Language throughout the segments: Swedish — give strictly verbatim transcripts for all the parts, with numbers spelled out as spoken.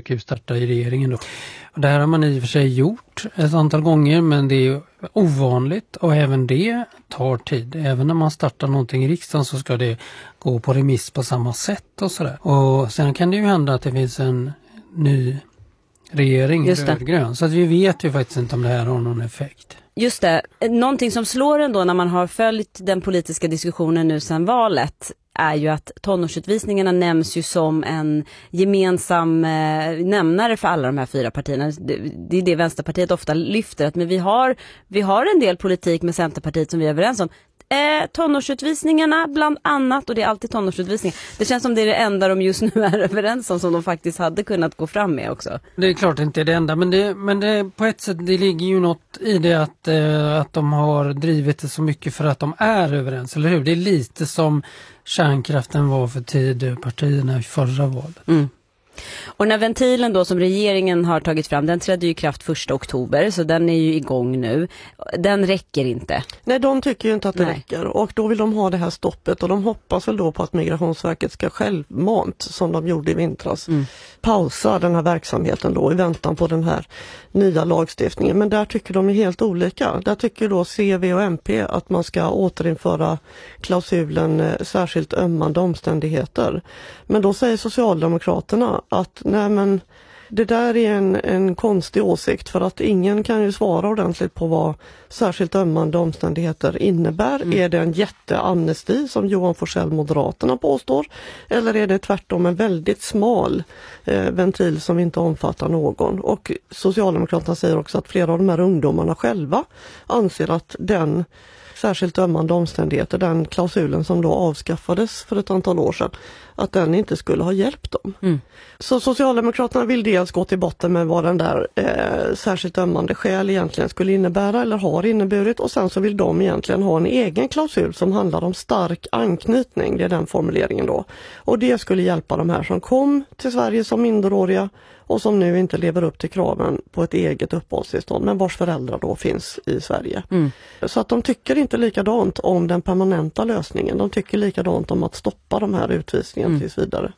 brukar ju starta i regeringen då. Och det här har man i och för sig gjort ett antal gånger, men det är ovanligt och även det tar tid. Även när man startar någonting i riksdagen så ska det gå på remiss på samma sätt och sådär. Och sen kan det ju hända att det finns en ny regering, rödgrön. Så att vi vet ju faktiskt inte om det här har någon effekt. Just det. Någonting som slår ändå när man har följt den politiska diskussionen nu sedan valet är ju att tonårsutvisningarna nämns ju som en gemensam eh, nämnare för alla de här fyra partierna. Det, det är det Vänsterpartiet ofta lyfter, att men vi har, vi har en del politik med Centerpartiet som vi är överens om. Eh, tonårsutvisningarna bland annat, och det är alltid tonårsutvisningar. Det känns som det är det enda de just nu är överens om som de faktiskt hade kunnat gå fram med också. Det är klart inte det enda, men, det, men det, på ett sätt det ligger ju något i det att, eh, att de har drivit det så mycket för att de är överens, eller hur? Det är lite som kärnkraften var för Tidöpartierna i förra valet. Mm. Och när ventilen då som regeringen har tagit fram, den trädde ju i kraft första oktober, så den är ju igång nu. Den räcker inte. Nej, de tycker ju inte att det Nej. räcker, och då vill de ha det här stoppet, och de hoppas väl då på att Migrationsverket ska självmant, som de gjorde i vintras, mm. pausa den här verksamheten då i väntan på den här nya lagstiftningen. Men där tycker de är helt olika. Där tycker då C, V och M P att man ska återinföra klausulen eh, särskilt ömmande omständigheter. Men då säger Socialdemokraterna att nej, men det där är en, en konstig åsikt, för att ingen kan ju svara ordentligt på vad särskilt ömmande omständigheter innebär. Mm. Är det en jätteamnesti som Johan Forssell Moderaterna påstår, eller är det tvärtom en väldigt smal eh, ventil som inte omfattar någon? Och Socialdemokraterna säger också att flera av de här ungdomarna själva anser att den särskilt ömmande omständigheter, den klausulen som då avskaffades för ett antal år sedan, att den inte skulle ha hjälpt dem. Mm. Så Socialdemokraterna vill dels gå till botten med vad den där eh, särskilt ömmande skäl egentligen skulle innebära eller har inneburit, och sen så vill de egentligen ha en egen klausul som handlar om stark anknytning, det är den formuleringen då. Och det skulle hjälpa de här som kom till Sverige som minderåriga och som nu inte lever upp till kraven på ett eget uppehållstillstånd, men vars föräldrar då finns i Sverige. Mm. Så att de tycker inte likadant om den permanenta lösningen, de tycker likadant om att stoppa de här utvisningarna mm. tills vidare.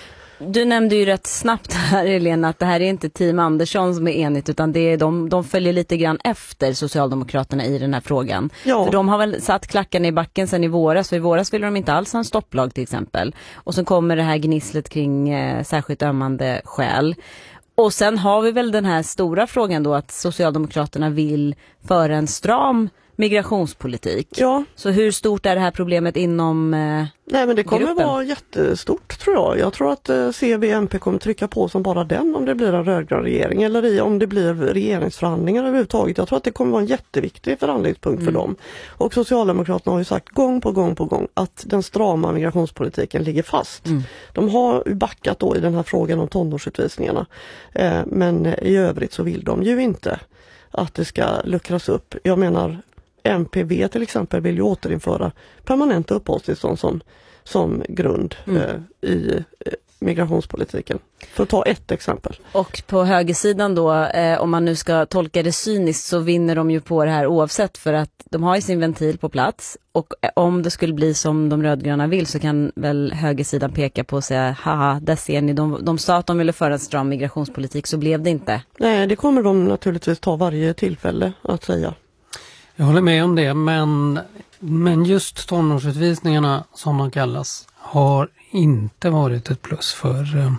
Du nämnde ju rätt snabbt här, Helena, att det här är inte Team Andersson som är enigt, utan det är de, de följer lite grann efter Socialdemokraterna i den här frågan. Ja. För de har väl satt klackarna i backen sedan i våras, för i våras ville de inte alls ha en stopplag till exempel. Och så kommer det här gnisslet kring eh, särskilt ömmande skäl. Och sen har vi väl den här stora frågan då att Socialdemokraterna vill föra en stram migrationspolitik. Ja. Så hur stort är det här problemet inom eh, Nej, men det kommer gruppen? Vara jättestort, tror jag. Jag tror att eh, C, V, M P kommer trycka på som bara den om det blir en rödgrön regering, eller i, om det blir regeringsförhandlingar överhuvudtaget. Jag tror att det kommer vara en jätteviktig förhandlingspunkt mm. för dem. Och Socialdemokraterna har ju sagt gång på gång på gång att den strama migrationspolitiken ligger fast. Mm. De har backat då i den här frågan om tonårsutvisningarna. Eh, men i övrigt så vill de ju inte att det ska luckras upp. Jag menar, M P V till exempel vill ju återinföra permanenta uppehållstillstånd som, som grund mm. eh, i eh, migrationspolitiken. För att ta ett exempel. Och på högersidan då, eh, om man nu ska tolka det cyniskt, så vinner de ju på det här oavsett, för att de har ju sin ventil på plats, och om det skulle bli som de rödgröna vill så kan väl högersidan peka på och säga haha, där ser ni, de, de sa att de ville föra en stram migrationspolitik, så blev det inte. Nej, det kommer de naturligtvis ta varje tillfälle att säga. Jag håller med om det, men, men just tonårsutvisningarna som de kallas har inte varit ett plus för eh,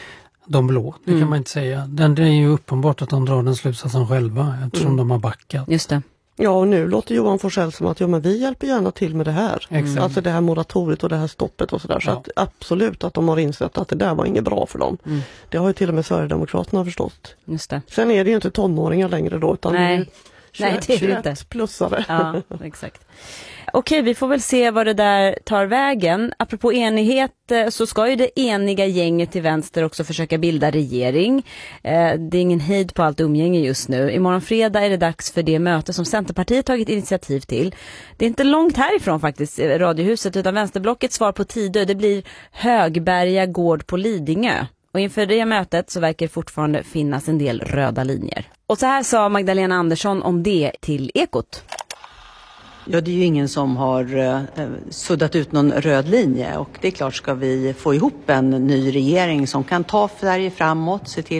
de blå. Det mm. kan man inte säga. Den, det är ju uppenbart att de drar den slutsatsen själva eftersom mm. de har backat. Just det. Ja, och nu låter Johan Forssell som att ja, men vi hjälper gärna till med det här. Mm. Alltså det här moratoriet och det här stoppet och sådär. Så ja. att absolut att de har insett att det där var inget bra för dem. Mm. Det har ju till och med Sverigedemokraterna förstått. Just det. Sen är det ju inte tonåringar längre då, utan Nej. det är Nej, det är det inte. Plussare. Ja, exakt. Okej, vi får väl se vad det där tar vägen. Apropå enighet så ska ju det eniga gänget till vänster också försöka bilda regering. Det är ingen hejd på allt umgänge just nu. Imorgon fredag är det dags för det möte som Centerpartiet tagit initiativ till. Det är inte långt härifrån faktiskt, Radiohuset, utan Vänsterblockets svar på Tidö, det blir Högberga gård på Lidingö. Och inför det mötet så verkar det fortfarande finnas en del röda linjer. Och så här sa Magdalena Andersson om det till Ekot. Ja, det är ju ingen som har eh, suddat ut någon röd linje, och det är klart, ska vi få ihop en ny regering som kan ta Sverige framåt, se till